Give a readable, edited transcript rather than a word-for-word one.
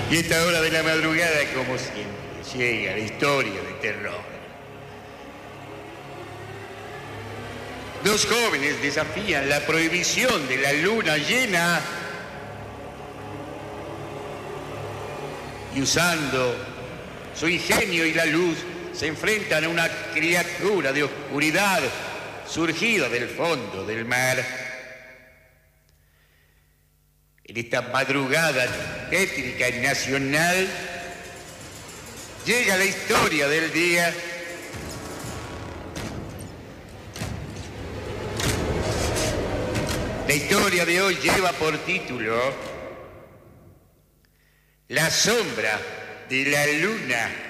Y esta hora de la madrugada, como siempre, llega la historia de terror. Dos jóvenes desafían la prohibición de la luna llena y usando su ingenio y la luz se enfrentan a una criatura de oscuridad surgida del fondo del mar. En esta madrugada tétrica y nacional llega la historia del día. La historia de hoy lleva por título La sombra de la luna.